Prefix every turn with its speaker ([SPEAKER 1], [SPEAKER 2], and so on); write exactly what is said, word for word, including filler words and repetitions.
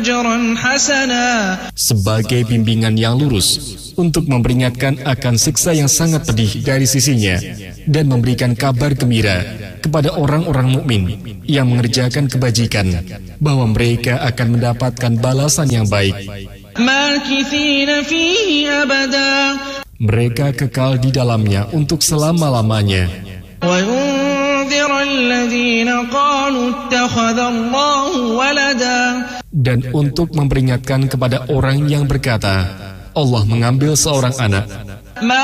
[SPEAKER 1] أجرا حسنا.
[SPEAKER 2] Sebagai bimbingan yang lurus, untuk memperingatkan akan siksa yang sangat pedih dari sisinya, dan memberikan kabar gembira kepada orang-orang mukmin yang mengerjakan kebajikan, bahwa mereka akan mendapatkan balasan yang baik.
[SPEAKER 1] ماكثين فيه أبدا.
[SPEAKER 2] Mereka kekal di dalamnya untuk selama-lamanya.
[SPEAKER 1] وينذر الذين قالوا اتخذ الله ولدا.
[SPEAKER 2] Dan untuk memperingatkan kepada orang yang berkata, Allah mengambil seorang anak.